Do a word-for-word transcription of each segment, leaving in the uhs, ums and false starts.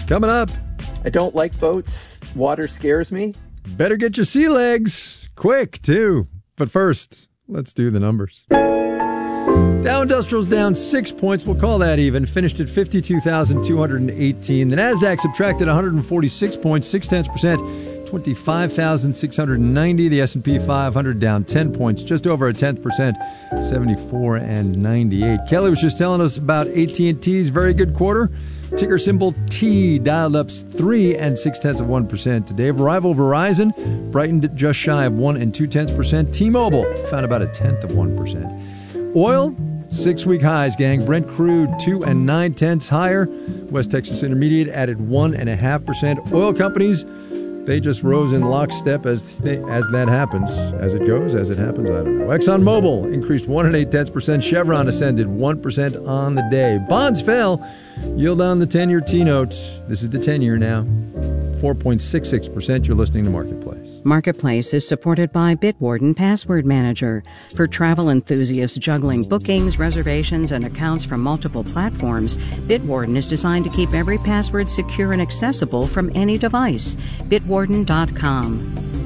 Coming up. I don't like boats. Water scares me. Better get your sea legs. Quick, too. But first, let's do the numbers. Dow Industrial's down six points. We'll call that even. Finished at fifty-two thousand two hundred eighteen. The NASDAQ subtracted one hundred forty-six points, six tenths percent, twenty-five thousand six hundred ninety. The S and P five hundred down ten points, just over a tenth percent, seventy-four and ninety-eight. Kelly was just telling us about A T and T's very good quarter. Ticker symbol T dialed up three and six tenths of one percent today. Rival Verizon brightened just shy of one and two tenths percent. T-Mobile found about a tenth of one percent. Oil, six-week highs, gang. Brent crude, two and nine tenths higher. West Texas Intermediate added one and a half percent. Oil companies, they just rose in lockstep as th- as that happens. As it goes, as it happens, I don't know. ExxonMobil increased one and eight tenths percent. Chevron ascended one percent on the day. Bonds fell. Yield on the ten-year T-notes. This is the ten-year now. four point six six percent. You're listening to Marketplace. Marketplace is supported by Bitwarden Password Manager. For travel enthusiasts juggling bookings, reservations, and accounts from multiple platforms, Bitwarden is designed to keep every password secure and accessible from any device. Bitwarden dot com.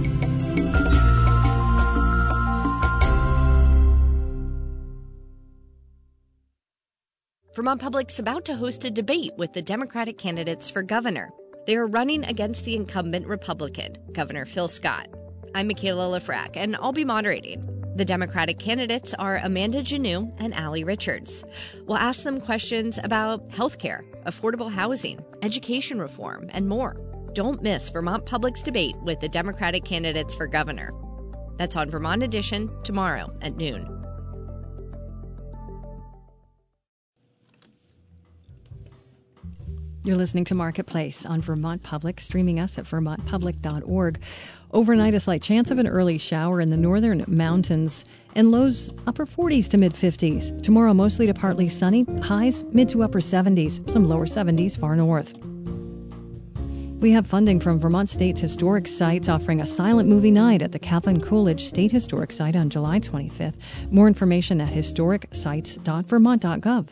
Vermont Public's about to host a debate with the Democratic candidates for governor. They are running against the incumbent Republican, Governor Phil Scott. I'm Michaela Lafrac, and I'll be moderating. The Democratic candidates are Amanda Janoo and Allie Richards. We'll ask them questions about healthcare, affordable housing, education reform, and more. Don't miss Vermont Public's debate with the Democratic candidates for governor. That's on Vermont Edition tomorrow at noon. You're listening to Marketplace on Vermont Public, streaming us at vermont public dot org. Overnight, a slight chance of an early shower in the northern mountains and lows upper forties to mid fifties. Tomorrow, mostly to partly sunny, highs mid to upper seventies, some lower seventies far north. We have funding from Vermont State's historic sites offering a silent movie night at the Calvin Coolidge State Historic Site on July twenty-fifth. More information at historic sites dot vermont dot gov.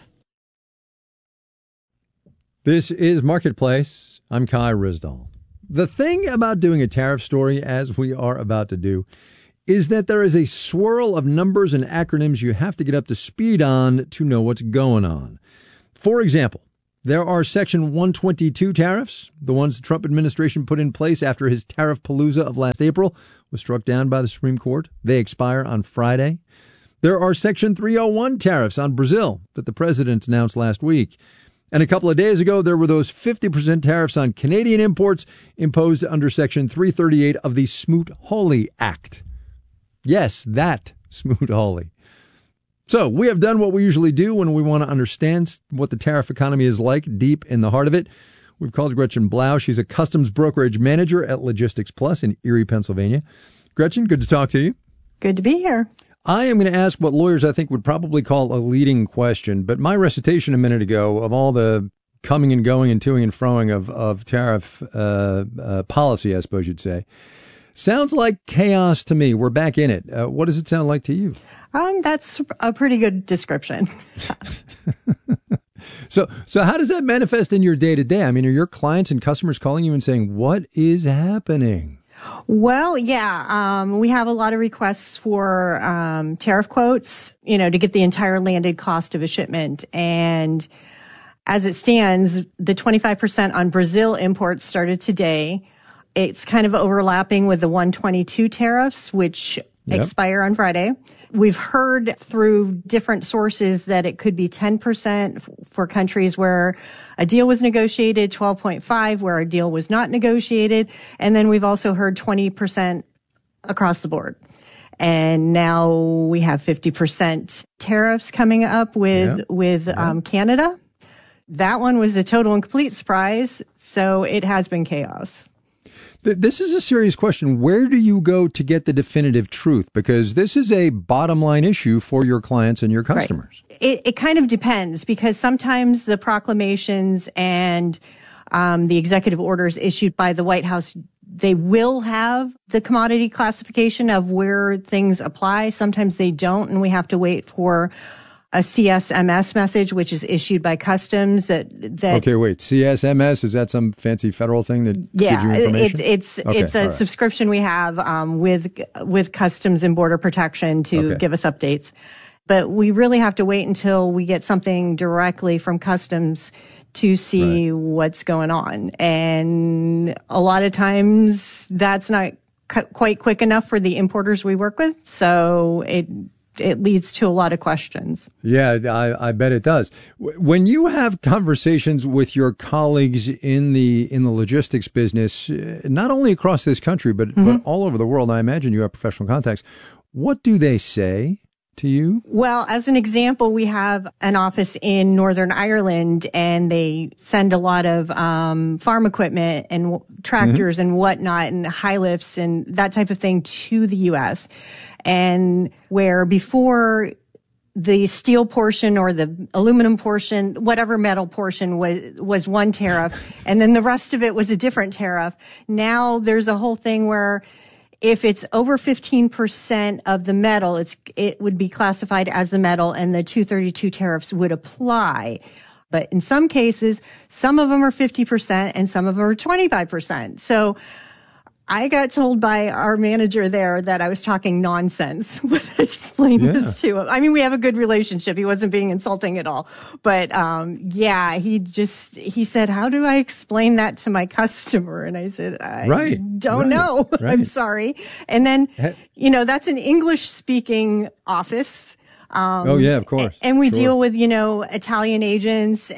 This is Marketplace. I'm Kai Ryssdal. The thing about doing a tariff story, as we are about to do, is that there is a swirl of numbers and acronyms you have to get up to speed on to know what's going on. For example, there are Section one twenty-two tariffs, the ones the Trump administration put in place after his tariff palooza of last April was struck down by the Supreme Court. They expire on Friday. There are Section three oh one tariffs on Brazil that the president announced last week. And a couple of days ago, there were those fifty percent tariffs on Canadian imports imposed under Section three thirty-eight of the Smoot-Hawley Act. Yes, that Smoot-Hawley. So we have done what we usually do when we want to understand what the tariff economy is like deep in the heart of it. We've called Gretchen Blau. She's a customs brokerage manager at Logistics Plus in Erie, Pennsylvania. Gretchen, good to talk to you. Good to be here. I am going to ask what lawyers I think would probably call a leading question, but my recitation a minute ago of all the coming and going and toing and froing of, of tariff uh, uh, policy, I suppose you'd say, sounds like chaos to me. We're back in it. Uh, what does it sound like to you? Um, that's a pretty good description. so, so how does that manifest in your day to day? I mean, are your clients and customers calling you and saying, what is happening? Well, yeah, um, we have a lot of requests for um, tariff quotes, you know, to get the entire landed cost of a shipment. And as it stands, the twenty-five percent on Brazil imports started today. It's kind of overlapping with the one twenty-two tariffs, which Yep. expire on Friday. We've heard through different sources that it could be ten percent for countries where a deal was negotiated, twelve point five where a deal was not negotiated, and then we've also heard twenty percent across the board. And now we have fifty percent tariffs coming up with, yep. with yep. Um, Canada. That one was a total and complete surprise, so it has been chaos. This is a serious question. Where do you go to get the definitive truth? Because this is a bottom line issue for your clients and your customers. Right. It, it kind of depends, because sometimes the proclamations and um, the executive orders issued by the White House, they will have the commodity classification of where things apply. Sometimes they don't, and we have to wait for a C S M S message, which is issued by Customs. That that okay, wait, C S M S, is that some fancy federal thing that yeah, gives you information? It, it's okay, it's a right. subscription we have um, with with Customs and Border Protection to okay. give us updates. But we really have to wait until we get something directly from Customs to see right. what's going on. And a lot of times that's not cu- quite quick enough for the importers we work with. So it it leads to a lot of questions. Yeah, I, I bet it does. When you have conversations with your colleagues in the in the logistics business, not only across this country, but, mm-hmm. but all over the world, I imagine you have professional contacts. What do they say to you? Well, as an example, we have an office in Northern Ireland, and they send a lot of um, farm equipment and w- tractors mm-hmm. and whatnot and high lifts and that type of thing to the U S. And where before the steel portion or the aluminum portion, whatever metal portion was, was one tariff, and then the rest of it was a different tariff. Now there's a whole thing where if it's over fifteen percent of the metal, it's, it would be classified as the metal, and the two thirty-two tariffs would apply. But in some cases, some of them are fifty percent and some of them are twenty-five percent. So I got told by our manager there that I was talking nonsense when I explained yeah. this to him. I mean, we have a good relationship. He wasn't being insulting at all. But, um, yeah, he just, he said, how do I explain that to my customer? And I said, I right. don't right. know. Right. I'm sorry. And then, you know, that's an English speaking office. Um, oh, yeah, of course. And we sure. deal with, you know, Italian agents,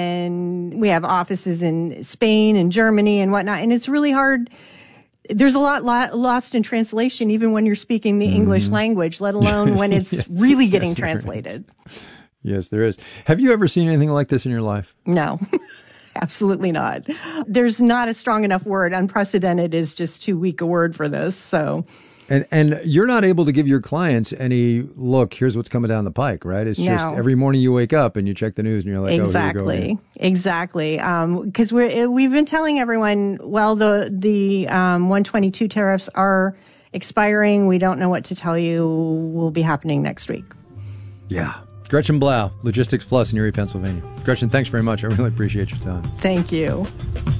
and we have offices in Spain and Germany and whatnot. And it's really hard. There's a lot lo- lost in translation, even when you're speaking the mm. English language, let alone when it's yes. really getting yes, translated. Is. Yes, there is. Have you ever seen anything like this in your life? No, absolutely not. There's not a strong enough word. Unprecedented is just too weak a word for this. So, and and you're not able to give your clients any look. Here's what's coming down the pike, right? It's no. just every morning you wake up and you check the news and you're like, exactly, oh, here we go again. Exactly. Because um, we're we've been telling everyone, well, the the um, one twenty-two tariffs are expiring. We don't know what to tell you. Will be happening next week. Yeah. Gretchen Blau, Logistics Plus in Erie, Pennsylvania. Gretchen, thanks very much. I really appreciate your time. Thank you.